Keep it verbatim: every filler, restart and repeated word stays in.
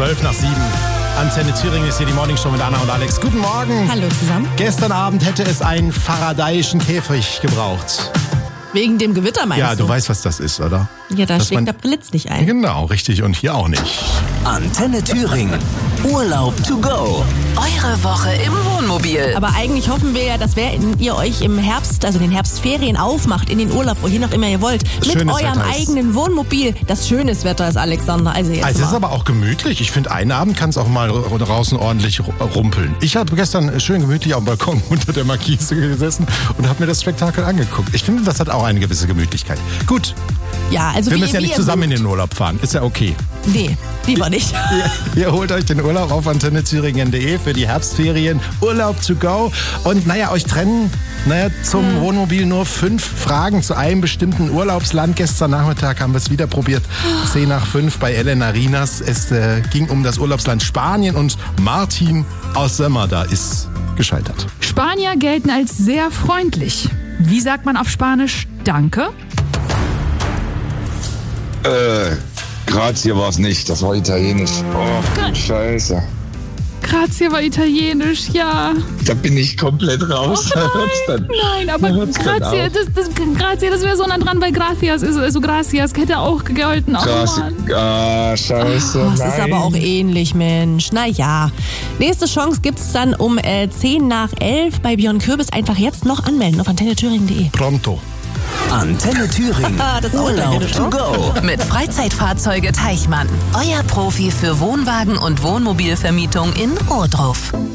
zwölf nach sieben. Antenne Thüringen ist hier die Morningshow mit Anna und Alex. Guten Morgen. Hallo zusammen. Gestern Abend hätte es einen faradayischen Käfig gebraucht. Wegen dem Gewitter meinst Ja, du? du weißt, was das ist, oder? Ja, da Dass schlägt man- der Blitz nicht ein. Genau, richtig. Und hier auch nicht. Antenne Thüringen. Urlaub to go. Eure Woche im Wohnmobil. Aber eigentlich hoffen wir ja, dass wenn ihr euch im Herbst, also den Herbstferien aufmacht, in den Urlaub, wohin auch immer ihr wollt, mit Schönes eurem Wetter ist. eigenen Wohnmobil. Das schönes Wetter ist, Alexander. Also jetzt Also es ist mal. aber auch gemütlich. Ich finde, einen Abend kann es auch mal draußen ordentlich rumpeln. Ich habe gestern schön gemütlich auf dem Balkon unter der Markise gesessen und habe mir das Spektakel angeguckt. Ich finde, das hat auch eine gewisse Gemütlichkeit. Gut, Ja, also wir wie, müssen ja wie nicht ihr zusammen in mögt. den Urlaub fahren. Ist ja okay. Nee, lieber nicht. Ihr, ihr holt euch den Urlaub auf antenne thüringen punkt de für die Herbstferien. Urlaub to go. Und naja, euch trennen naja, zum Hm. Wohnmobil nur fünf Fragen zu einem bestimmten Urlaubsland. Gestern Nachmittag haben wir es wieder probiert. Zehn nach fünf bei Elena Rinas. Es äh, ging um das Urlaubsland Spanien und Martin aus Sömmerda ist gescheitert. Spanier gelten als sehr freundlich. Wie sagt man auf Spanisch Danke? Äh, Grazie war es nicht, das war italienisch. Oh, Gra- Scheiße. Grazie war italienisch, ja. Da bin ich komplett raus. Oh, Da hört's dann. Nein, aber Da hört's dann Grazie, auf. das, das, Grazie, das wäre so nah dran, weil Gracias ist, also Gracias hätte auch gegolten. Oh, Grazie. Mann. Ah, Scheiße. Oh, es nein. ist aber auch ähnlich, Mensch. Naja. Nächste Chance gibt's dann um äh, zehn nach elf bei Björn Kürbis. Einfach jetzt noch anmelden auf antenne thüringen punkt de. Pronto. Antenne Thüringen. Das ist auch Urlaub italienisch, to ne? go. Mit Freizeitfahrzeuge Teichmann. Euer Profi für Wohnwagen und Wohnmobilvermietung in Ohrdruf.